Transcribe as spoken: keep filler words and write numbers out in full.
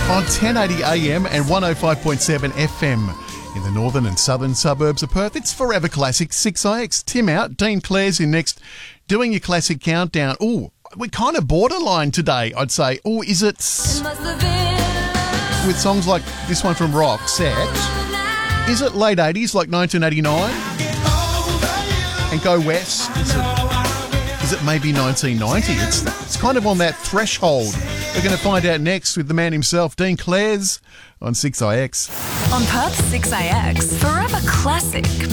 on ten eighty A M and one oh five point seven F M. In the northern and southern suburbs of Perth, it's Forever Classic six I X. Tim out, Dean Clare's in next, doing your classic countdown. Oh, we're kind of borderline today, I'd say. Oh, is it? With songs like this one from Roxette. Is it late eighties, like nineteen eighty-nine? And Go West? Is it, is it maybe nineteen ninety? It's, it's kind of on that threshold. We're going to find out next with the man himself, Dean Clare's on six I X. On Perth six A X, Forever Classic